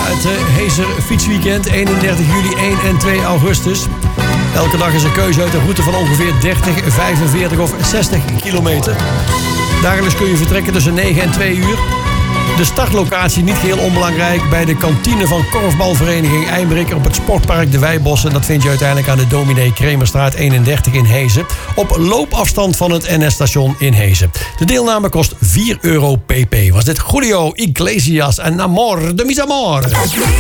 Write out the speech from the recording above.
het Heeser Fietsweekend 31 juli 1 en 2 augustus. Elke dag is een keuze uit een route van ongeveer 30, 45 of 60 kilometer. Dagelijks kun je vertrekken tussen 9 en 2 uur. De startlocatie, niet geheel onbelangrijk, bij de kantine van korfbalvereniging Eimrik op het sportpark De Wijbossen. Dat vind je uiteindelijk aan de Dominee Kremerstraat 31 in Hezen. Op loopafstand van het NS-station in Hezen. De deelname kost €4 pp. Was dit Julio Iglesias en Amor de mis amor.